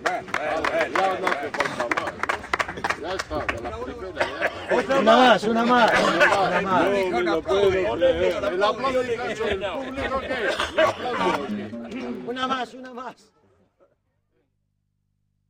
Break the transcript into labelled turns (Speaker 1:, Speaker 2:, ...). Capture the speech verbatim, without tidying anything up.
Speaker 1: Ya no hace falta más. Ya está, de la primera ya.
Speaker 2: Una más, una más. Una más.
Speaker 1: No me lo puedo creer. El aplauso que ha hecho el público, ¿qué? ¿El aplauso qué?
Speaker 2: Una más, una más.